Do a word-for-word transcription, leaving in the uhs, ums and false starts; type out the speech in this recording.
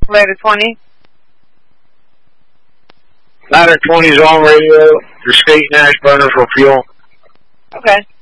Ladder twenty. Ladder twenty is on radio. You're skating ash burner for fuel. Okay.